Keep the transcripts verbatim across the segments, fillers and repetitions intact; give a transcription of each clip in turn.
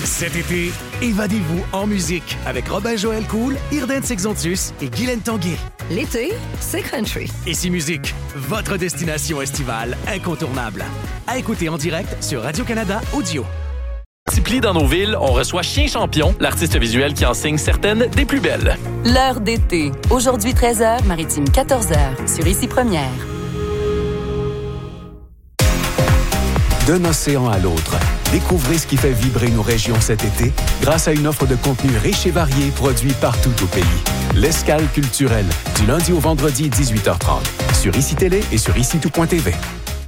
Cet été, évadez-vous en musique avec Robin-Joël Cool, Irden Sexontius et Guylaine Tanguay. L'été, c'est country. Ici Musique, votre destination estivale incontournable. À écouter en direct sur Radio-Canada Audio. Multiplie dans nos villes, on reçoit Chien Champion, l'artiste visuel qui en signe certaines des plus belles. L'heure d'été. Aujourd'hui treize heures, Maritime quatorze heures, sur Ici Première. D'un océan à l'autre, découvrez ce qui fait vibrer nos régions cet été grâce à une offre de contenu riche et varié produit partout au pays. L'Escale culturelle, du lundi au vendredi dix-huit heures trente, sur Ici Télé et sur ici tout point t v.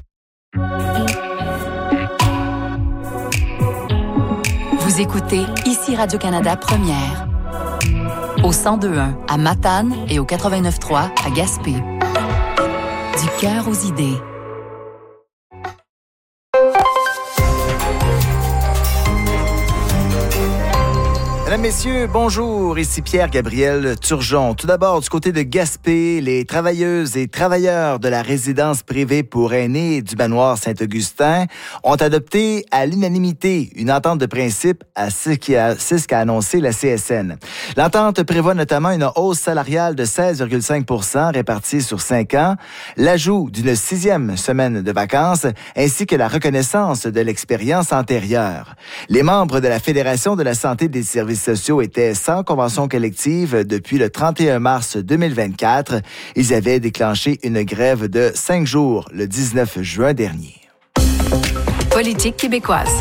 Vous écoutez Ici Radio-Canada Première. Au cent deux point un à Matane et au quatre-vingt-neuf point trois à Gaspé. Du cœur aux idées. Mesdames, Messieurs, bonjour. Ici Pierre-Gabriel Turgeon. Tout d'abord, du côté de Gaspé, les travailleuses et travailleurs de la résidence privée pour aînés du manoir Saint-Augustin ont adopté à l'unanimité une entente de principe à ce qu'a annoncé la C S N. L'entente prévoit notamment une hausse salariale de seize virgule cinq pour cent répartie sur cinq ans, l'ajout d'une sixième semaine de vacances, ainsi que la reconnaissance de l'expérience antérieure. Les membres de la Fédération de la santé des services sociaux étaient sans convention collective depuis le trente et un mars deux mille vingt-quatre. Ils avaient déclenché une grève de cinq jours le dix-neuf juin dernier. Politique québécoise.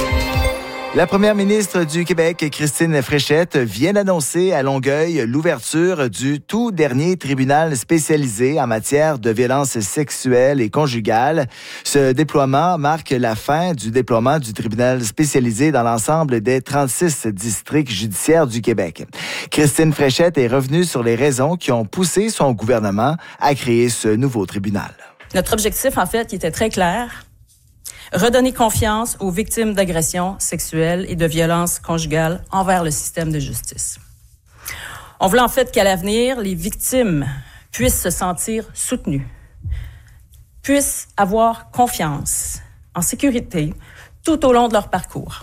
La première ministre du Québec, Christine Fréchette, vient d'annoncer à Longueuil l'ouverture du tout dernier tribunal spécialisé en matière de violences sexuelles et conjugales. Ce déploiement marque la fin du déploiement du tribunal spécialisé dans l'ensemble des trente-six districts judiciaires du Québec. Christine Fréchette est revenue sur les raisons qui ont poussé son gouvernement à créer ce nouveau tribunal. Notre objectif, en fait, il était très clair. Redonner confiance aux victimes d'agressions sexuelles et de violences conjugales envers le système de justice. On voulait en fait qu'à l'avenir, les victimes puissent se sentir soutenues, puissent avoir confiance, en sécurité, tout au long de leur parcours.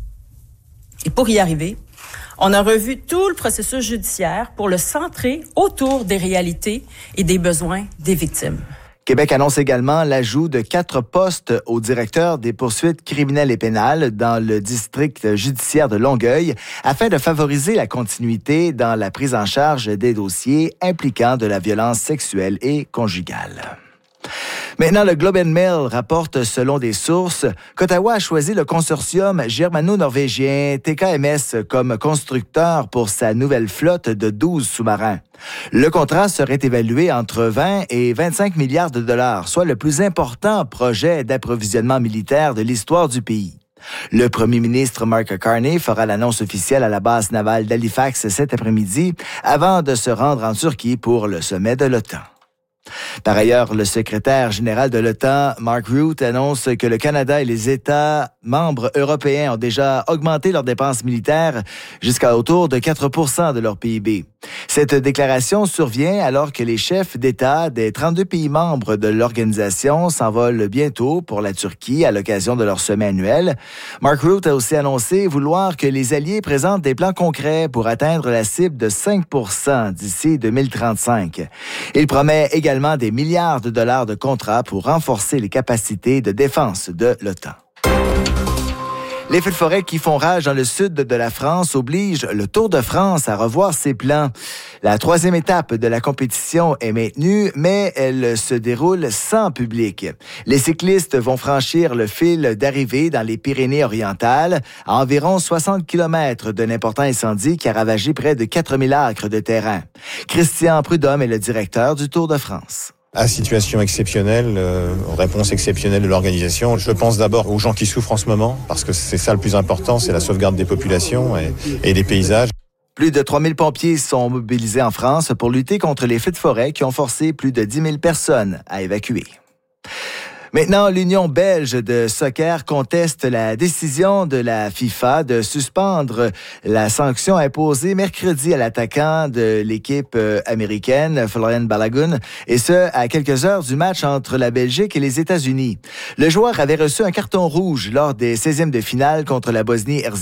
Et pour y arriver, on a revu tout le processus judiciaire pour le centrer autour des réalités et des besoins des victimes. Québec annonce également l'ajout de quatre postes au directeur des poursuites criminelles et pénales dans le district judiciaire de Longueuil afin de favoriser la continuité dans la prise en charge des dossiers impliquant de la violence sexuelle et conjugale. Maintenant, le Globe and Mail rapporte, selon des sources, qu'Ottawa a choisi le consortium germano-norvégien T K M S comme constructeur pour sa nouvelle flotte de douze sous-marins. Le contrat serait évalué entre vingt et vingt-cinq milliards de dollars, soit le plus important projet d'approvisionnement militaire de l'histoire du pays. Le premier ministre Mark Carney fera l'annonce officielle à la base navale d'Halifax cet après-midi avant de se rendre en Turquie pour le sommet de l'OTAN. Par ailleurs, le secrétaire général de l'OTAN, Mark Rutte, annonce que le Canada et les États membres européens ont déjà augmenté leurs dépenses militaires jusqu'à autour de quatre pour cent de leur P I B. Cette déclaration survient alors que les chefs d'État des trente-deux pays membres de l'organisation s'envolent bientôt pour la Turquie à l'occasion de leur sommet annuel. Mark Rutte a aussi annoncé vouloir que les alliés présentent des plans concrets pour atteindre la cible de cinq pour cent d'ici deux mille trente-cinq. Il promet également des milliards de dollars de contrats pour renforcer les capacités de défense de l'OTAN. Les feux de forêt qui font rage dans le sud de la France obligent le Tour de France à revoir ses plans. La troisième étape de la compétition est maintenue, mais elle se déroule sans public. Les cyclistes vont franchir le fil d'arrivée dans les Pyrénées-Orientales, à environ soixante kilomètres d'un important incendie qui a ravagé près de quatre mille acres de terrain. Christian Prudhomme est le directeur du Tour de France. À situation exceptionnelle, euh, réponse exceptionnelle de l'organisation. Je pense d'abord aux gens qui souffrent en ce moment, parce que c'est ça le plus important, c'est la sauvegarde des populations et, et des paysages. Plus de trois mille pompiers sont mobilisés en France pour lutter contre les feux de forêt qui ont forcé plus de dix mille personnes à évacuer. Maintenant, l'Union belge de soccer conteste la décision de la FIFA de suspendre la sanction imposée mercredi à l'attaquant de l'équipe américaine, Florian Balogun, et ce, à quelques heures du match entre la Belgique et les États-Unis. Le joueur avait reçu un carton rouge lors des seizièmes de finale contre la Bosnie-Herzégovine.